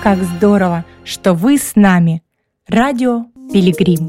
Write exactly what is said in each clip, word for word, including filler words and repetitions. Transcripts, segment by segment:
Как здорово, что вы с нами. Радио Пилигрим.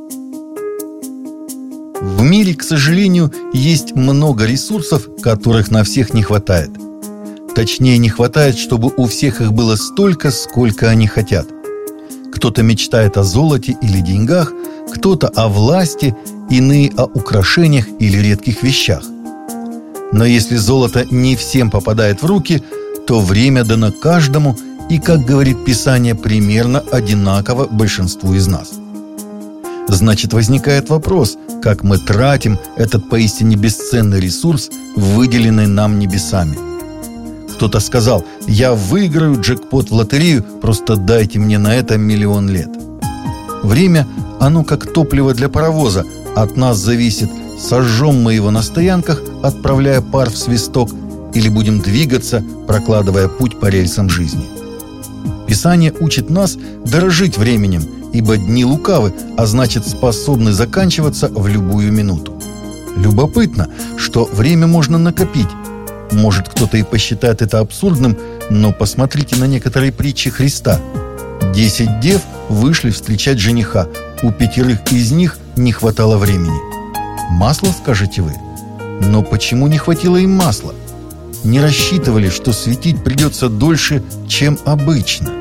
В мире, к сожалению, есть много ресурсов, которых на всех не хватает. Точнее, не хватает, чтобы у всех их было столько, сколько они хотят. Кто-то мечтает о золоте или деньгах, кто-то о власти, иные о украшениях или редких вещах. Но если золото не всем попадает в руки, то время дано каждому и, как говорит Писание, примерно одинаково большинству из нас. Значит, возникает вопрос, как мы тратим этот поистине бесценный ресурс, выделенный нам небесами. Кто-то сказал: «Я выиграю джекпот в лотерею, просто дайте мне на это миллион лет». Время, оно как топливо для паровоза. От нас зависит, сожжем мы его на стоянках, отправляя пар в свисток, или будем двигаться, прокладывая путь по рельсам жизни. Писание учит нас дорожить временем, ибо дни лукавы, а значит, способны заканчиваться в любую минуту. Любопытно, что время можно накопить. Может, кто-то и посчитает это абсурдным, но посмотрите на некоторые притчи Христа. Десять дев вышли встречать жениха. У пятерых из них не хватало времени. Масло, скажете вы? Но почему не хватило им масла? Не рассчитывали, что светить придется дольше, чем обычно.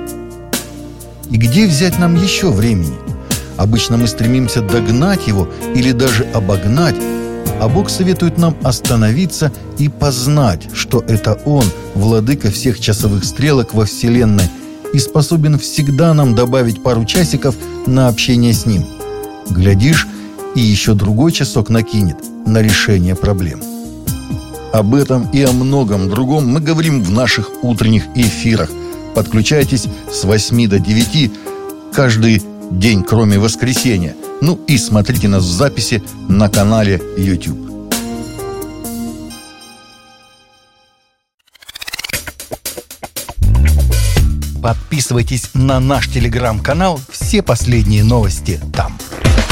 И где взять нам еще времени? Обычно мы стремимся догнать его или даже обогнать, а Бог советует нам остановиться и познать, что это Он, владыка всех часовых стрелок во Вселенной, и способен всегда нам добавить пару часиков на общение с Ним. Глядишь, и еще другой часок накинет на решение проблем. Об этом и о многом другом мы говорим в наших утренних эфирах. Подключайтесь с восьми до девяти каждый день, кроме воскресенья. Ну и смотрите нас в записи на канале YouTube. Подписывайтесь на наш телеграм-канал, все последние новости там.